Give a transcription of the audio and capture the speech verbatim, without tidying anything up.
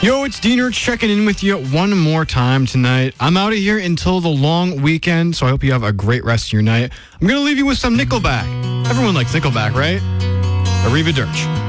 Yo, it's Diener checking in with you one more time tonight. I'm out of here until the long weekend, so I hope you have a great rest of your night. I'm going to leave you with some Nickelback. Everyone likes Nickelback, right? Arrivederci.